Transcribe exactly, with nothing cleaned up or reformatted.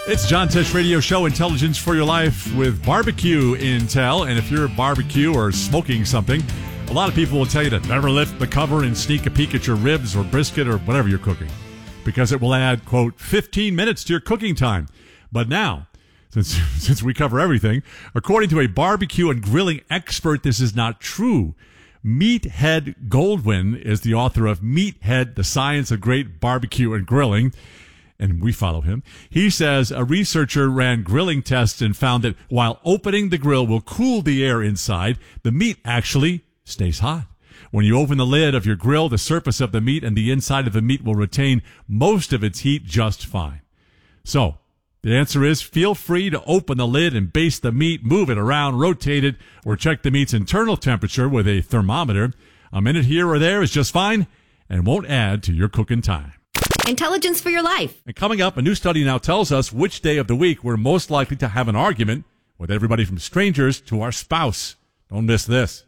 It's John Tesh Radio Show, Intelligence for Your Life with Barbecue Intel. And if you're a barbecue or smoking something, a lot of people will tell you to never lift the cover and sneak a peek at your ribs or brisket or whatever you're cooking, because it will add, quote, fifteen minutes to your cooking time. But now, since since we cover everything, according to a barbecue and grilling expert, this is not true. Meathead Goldwyn is the author of Meathead, The Science of Great Barbecue and Grilling, and we follow him. He says a researcher ran grilling tests and found that while opening the grill will cool the air inside, the meat actually stays hot. When you open the lid of your grill, the surface of the meat and the inside of the meat will retain most of its heat just fine. So, the answer is feel free to open the lid and baste the meat, move it around, rotate it, or check the meat's internal temperature with a thermometer. A minute here or there is just fine and won't add to your cooking time. Intelligence for your life. And coming up, a new study now tells us which day of the week we're most likely to have an argument with everybody from strangers to our spouse. Don't miss this.